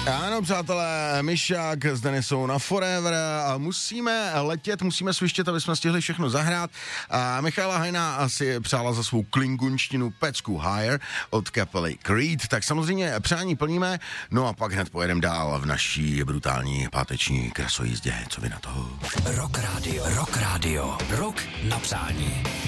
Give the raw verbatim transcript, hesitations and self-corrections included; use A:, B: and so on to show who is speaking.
A: Ano, přátelé, Myšák s Denisou na Forever a musíme letět, musíme svištět, aby jsme stihli všechno zahrát. A Michaela Hajna asi přála za svou klingunštinu pecku Higher od kapely Creed, tak samozřejmě přání plníme, no a pak hned pojedeme dál v naší brutální páteční krasojízdě. Co vy na to?
B: Rock Radio, Rock Radio, Rock na přání.